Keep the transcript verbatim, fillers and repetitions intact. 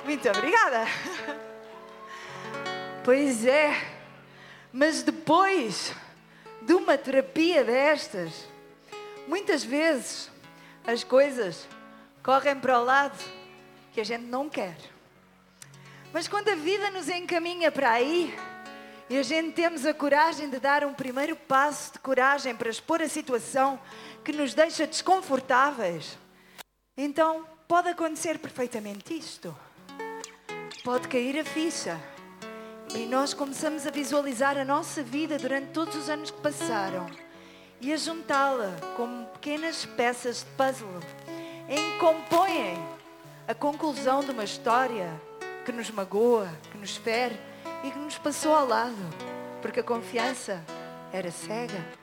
Muito obrigada. Pois é, mas depois de uma terapia destas, muitas vezes as coisas correm para o lado que a gente não quer. Mas quando a vida nos encaminha para aí e a gente temos a coragem de dar um primeiro passo de coragem para expor a situação que nos deixa desconfortáveis, então pode acontecer perfeitamente isto. Pode cair a ficha e nós começamos a visualizar a nossa vida durante todos os anos que passaram e a juntá-la como pequenas peças de puzzle em que compõem a conclusão de uma história que nos magoa, que nos fere e que nos passou ao lado, porque a confiança era cega.